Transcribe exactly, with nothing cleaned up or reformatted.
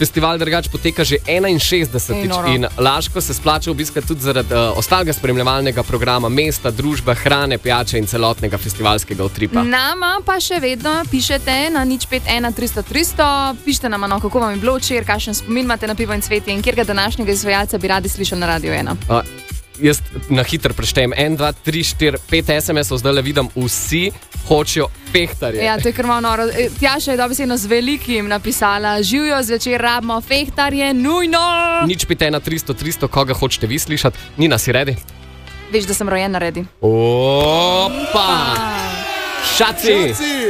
Festival drugač poteka že enainšestdesetič in Laško se splača obiskati tudi zaradi uh, ostalega spremljevalnega programa, mesta, družbe, hrane, pijače in celotnega festivalskega utripa. Nama pa še vedno pišete na nič pet ena tristo tristo, pišite nama, no, kako vam je bilo včeraj, kakšen spomin imate na pivo in cvetje in kjerga današnjega izvajalca bi radi slišali na Radio ena. Uh, Jaz na hitro preštejem en, dva, tri, štiri, pet es em esov, zdaj le vidim, vsi hočejo fehtarje. Ja, to je kar malo noro. Tjaša je dobesedno z velikim napisala: živijo zvečer, rabimo fehtarje, nujno! nič pet ena tristo tristo, koga hočete vi slišati? Nina, si redi? Veš, da sem rojen na redi. Opa! Šaci! Šaci!